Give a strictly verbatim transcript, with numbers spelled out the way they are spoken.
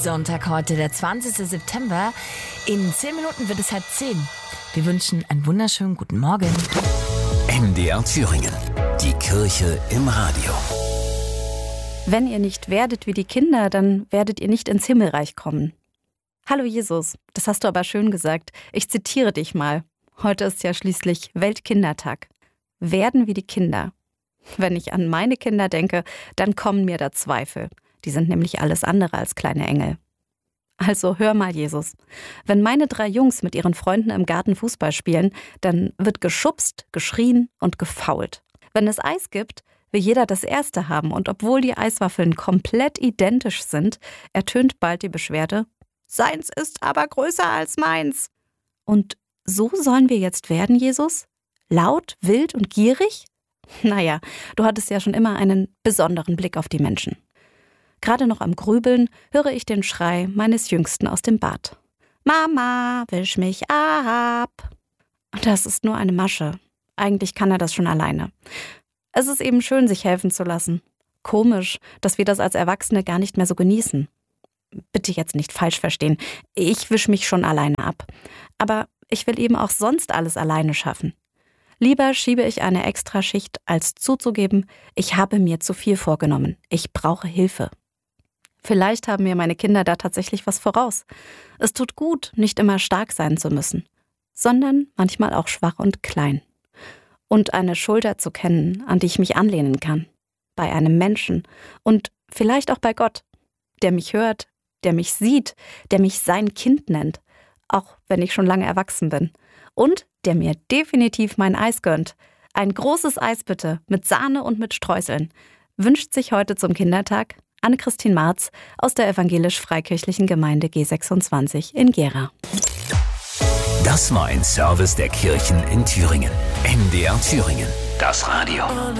Sonntag heute, der zwanzigster September. In zehn Minuten wird es halb zehn. Wir wünschen einen wunderschönen guten Morgen. M D R Thüringen. Die Kirche im Radio. Wenn ihr nicht werdet wie die Kinder, dann werdet ihr nicht ins Himmelreich kommen. Hallo Jesus, das hast du aber schön gesagt. Ich zitiere dich mal. Heute ist ja schließlich Weltkindertag. Werden wie die Kinder. Wenn ich an meine Kinder denke, dann kommen mir da Zweifel. Die sind nämlich alles andere als kleine Engel. Also hör mal, Jesus. Wenn meine drei Jungs mit ihren Freunden im Garten Fußball spielen, dann wird geschubst, geschrien und gefault. Wenn es Eis gibt, will jeder das Erste haben. Und obwohl die Eiswaffeln komplett identisch sind, ertönt bald die Beschwerde: Seins ist aber größer als meins. Und so sollen wir jetzt werden, Jesus? Laut, wild und gierig? Naja, du hattest ja schon immer einen besonderen Blick auf die Menschen. Gerade noch am Grübeln höre ich den Schrei meines Jüngsten aus dem Bad. Mama, wisch mich ab. Und das ist nur eine Masche. Eigentlich kann er das schon alleine. Es ist eben schön, sich helfen zu lassen. Komisch, dass wir das als Erwachsene gar nicht mehr so genießen. Bitte jetzt nicht falsch verstehen. Ich wisch mich schon alleine ab. Aber ich will eben auch sonst alles alleine schaffen. Lieber schiebe ich eine Extraschicht, als zuzugeben, ich habe mir zu viel vorgenommen. Ich brauche Hilfe. Vielleicht haben mir meine Kinder da tatsächlich was voraus. Es tut gut, nicht immer stark sein zu müssen, sondern manchmal auch schwach und klein. Und eine Schulter zu kennen, an die ich mich anlehnen kann. Bei einem Menschen und vielleicht auch bei Gott, der mich hört, der mich sieht, der mich sein Kind nennt, auch wenn ich schon lange erwachsen bin. Und der mir definitiv mein Eis gönnt. Ein großes Eis bitte, mit Sahne und mit Streuseln. Wünscht sich heute zum Kindertag Anne-Christine Marz aus der evangelisch-freikirchlichen Gemeinde G sechsundzwanzig in Gera. Das war ein Service der Kirchen in Thüringen. M D R Thüringen. Das Radio.